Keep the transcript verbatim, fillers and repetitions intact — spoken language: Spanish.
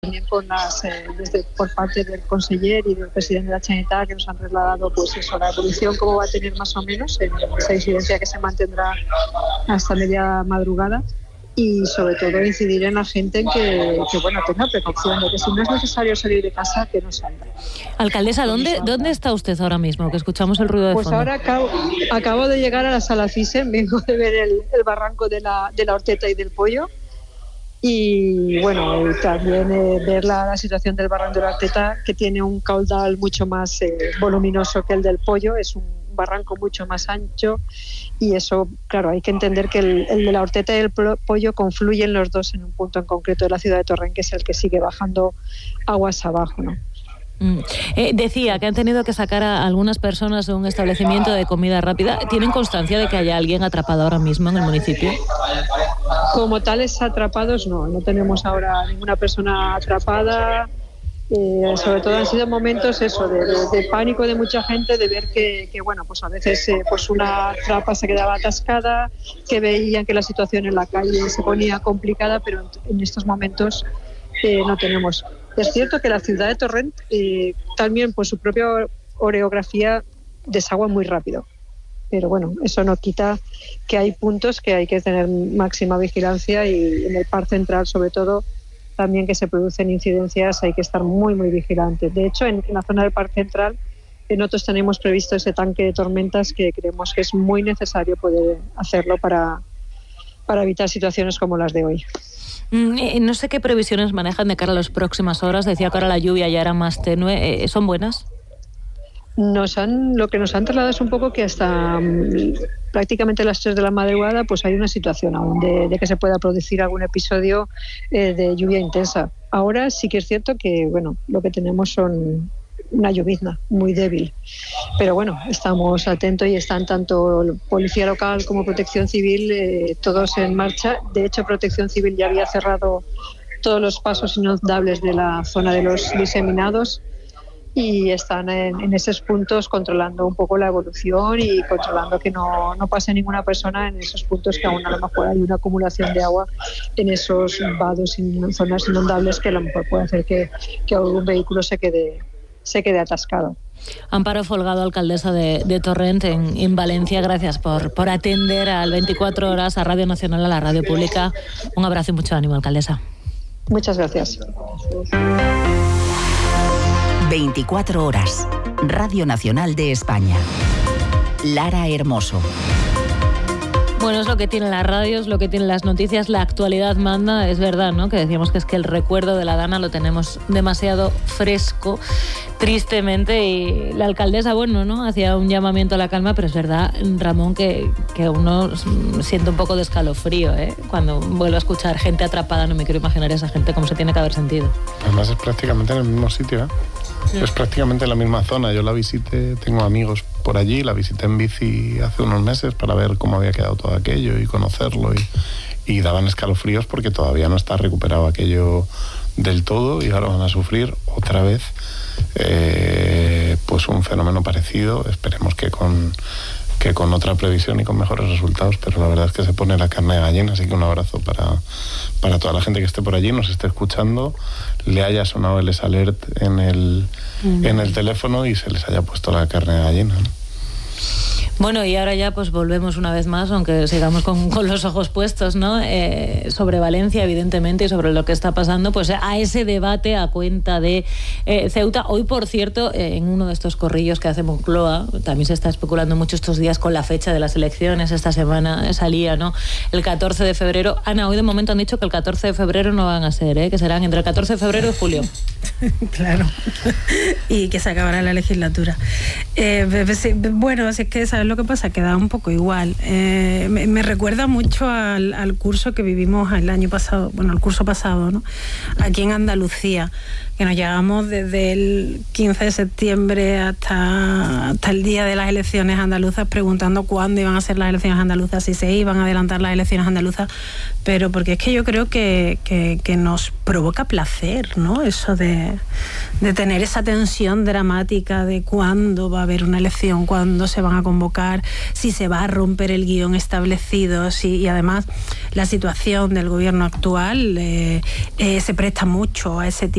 también con las, eh, desde, por parte del conseller y del presidente de la Generalitat, que nos han trasladado pues eso, la evolución, cómo va a tener más o menos, en esa incidencia que se mantendrá hasta media madrugada. Y sobre todo incidir en la gente en que, que bueno, tenga precaución, de que si no es necesario salir de casa, que no salga. Alcaldesa, ¿dónde, ¿dónde está usted ahora mismo? Que escuchamos el ruido de pues fondo. Pues ahora acabo, acabo de llegar a la sala Thyssen, vengo de ver el, el barranco de la, de la Horteta y del Pollo. Y bueno, también eh, ver la, la situación del barranco de la Horteta, que tiene un caudal mucho más eh, voluminoso que el del Pollo, es un barranco mucho más ancho, y eso, claro, hay que entender que el, el de la Horteta y el Pollo confluyen los dos en un punto en concreto de la ciudad de Torrent, que es el que sigue bajando aguas abajo, ¿no? Mm. Eh, decía que han tenido que sacar a algunas personas de un establecimiento de comida rápida. ¿Tienen constancia de que haya alguien atrapado ahora mismo en el municipio? Como tales atrapados, no, no tenemos ahora ninguna persona atrapada. Eh, sobre todo han sido momentos eso de, de, de pánico de mucha gente, de ver que, que bueno, pues a veces eh, pues una trapa se quedaba atascada, que veían que la situación en la calle se ponía complicada, pero en, en estos momentos eh, no tenemos. Es cierto que la ciudad de Torrent eh, también por su propia orografía desagua muy rápido, pero bueno, eso no quita que hay puntos que hay que tener máxima vigilancia, y en el Parc Central sobre todo también, que se producen incidencias, hay que estar muy muy vigilantes. De hecho, en, en la zona del Parc Central eh, nosotros tenemos previsto ese tanque de tormentas, que creemos que es muy necesario poder hacerlo para, para evitar situaciones como las de hoy. Mm, eh, no sé qué previsiones manejan de cara a las próximas horas. Decía que ahora la lluvia ya era más tenue. Eh, ¿Son buenas? Nos han, lo que nos han trasladado es un poco que hasta um, prácticamente las tres de la madrugada pues hay una situación aún de, de que se pueda producir algún episodio eh, de lluvia intensa. Ahora sí que es cierto que bueno, lo que tenemos son una llovizna muy débil, pero bueno, estamos atentos y están tanto Policía Local como Protección Civil eh, todos en marcha. De hecho, Protección Civil ya había cerrado todos los pasos inundables de la zona de los diseminados, y están en, en esos puntos controlando un poco la evolución y controlando que no, no pase ninguna persona en esos puntos que aún a lo mejor hay una acumulación de agua en esos vados y en zonas inundables, que a lo mejor puede hacer que, que algún vehículo se quede, se quede atascado. Amparo Folgado, alcaldesa de, de Torrent en, en Valencia, gracias por, por atender al veinticuatro horas, a Radio Nacional, a la radio pública. Un abrazo y mucho ánimo, alcaldesa. Muchas gracias. veinticuatro horas. Radio Nacional de España. Lara Hermoso. Bueno, es lo que tienen las radios, lo que tienen las noticias, la actualidad manda. Es verdad, ¿no?, que decíamos que es que el recuerdo de la Dana lo tenemos demasiado fresco, tristemente, y la alcaldesa, bueno, ¿no?, hacía un llamamiento a la calma, pero es verdad, Ramón, que, que uno siente un poco de escalofrío, ¿eh?, cuando vuelve a escuchar gente atrapada. No me quiero imaginar esa gente cómo se tiene que haber sentido. Además es prácticamente en el mismo sitio, ¿eh? Sí. Es prácticamente en la misma zona. Yo la visité, tengo amigos por allí, la visité en bici hace unos meses para ver cómo había quedado todo aquello y conocerlo, y, y daban escalofríos porque todavía no está recuperado aquello del todo, y ahora van a sufrir otra vez eh, pues un fenómeno parecido. Esperemos que con que con otra previsión y con mejores resultados, pero la verdad es que se pone la carne de gallina, así que un abrazo para, para toda la gente que esté por allí, nos esté escuchando, le haya sonado el S-Alert en el, mm. en el teléfono y se les haya puesto la carne de gallina, ¿no? Bueno, y ahora ya pues volvemos una vez más, aunque sigamos con, con los ojos puestos, ¿no?, eh, sobre Valencia, evidentemente, y sobre lo que está pasando, pues a ese debate a cuenta de eh, Ceuta. Hoy, por cierto, eh, en uno de estos corrillos que hace Moncloa, también se está especulando mucho estos días con la fecha de las elecciones. Esta semana salía, ¿no?, el catorce de febrero. Ana, hoy de momento han dicho que el catorce de febrero no van a ser, ¿eh?, que serán entre el catorce de febrero y julio. Claro. Y que se acabará la legislatura. Eh, bueno, es que ¿sabes lo que pasa? Que da un poco igual. Eh, me, me recuerda mucho al, al curso que vivimos el año pasado, bueno, el curso pasado, ¿no?, aquí en Andalucía, que nos llevamos desde el quince de septiembre hasta, hasta el día de las elecciones andaluzas preguntando cuándo iban a ser las elecciones andaluzas, si se iban a adelantar las elecciones andaluzas, pero porque es que yo creo que, que, que nos provoca placer, ¿no?, eso de, de tener esa tensión dramática de cuándo va a haber una elección, cuándo se van a convocar provocar, si se va a romper el guión establecido, si, y además la situación del gobierno actual eh, eh, se presta mucho a ese tipo